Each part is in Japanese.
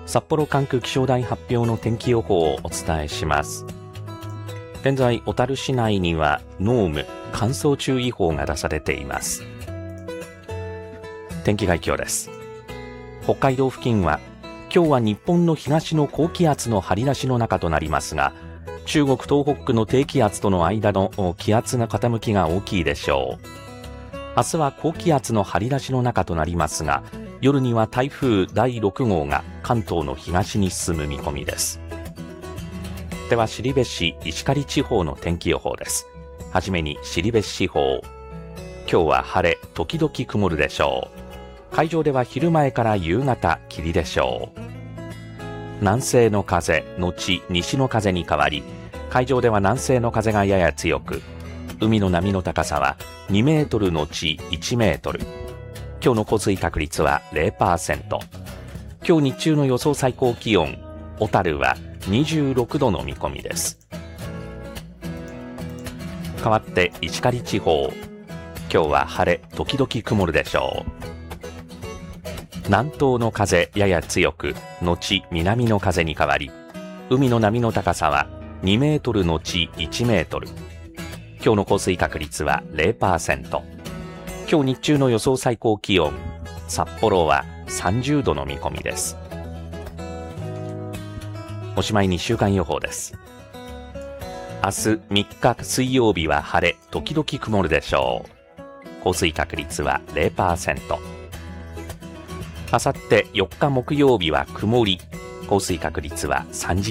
札幌管区気象台発表の天気予報をお伝えします。現在、小樽市内には濃霧乾燥注意報が出されています。天気概況です。北海道付近は今日は日本の東の高気圧の張り出しの中となりますが、中国東北区の低気圧との間の気圧の傾きが大きいでしょう。明日は高気圧の張り出しの中となりますが、夜には台風第6号が関東の東に進む見込みです。では後志石狩地方の天気予報です。はじめに後志地方。今日は晴れ時々曇るでしょう。海上では昼前から夕方霧でしょう。南西の風後西の風に変わり、海上では南西の風がやや強く、海の波の高さは2メートル後1メートル。今日の降水確率は 0%。今日日中の予想最高気温、小樽は26度の見込みです。変わって石狩地方。今日は晴れ時々曇るでしょう。南東の風やや強く、後南の風に変わり、海の波の高さは2メートル後1メートル。今日の降水確率は 0%。今日日中の予想最高気温、札幌は30度の見込みです。おしまいに週間予報です。明日3日水曜日は晴れ時々曇るでしょう。降水確率は 0%。あさって4日木曜日は曇り、降水確率は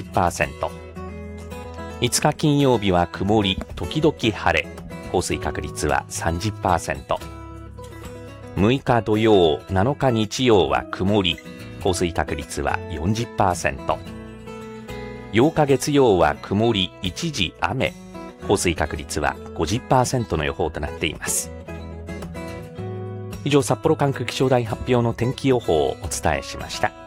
30%。5日金曜日は曇り、時々晴れ、降水確率は 30%。6日土曜、7日日曜は曇り、降水確率は 40%。8日月曜は曇り、一時雨、降水確率は 50% の予報となっています。以上、札幌管区気象台発表の天気予報をお伝えしました。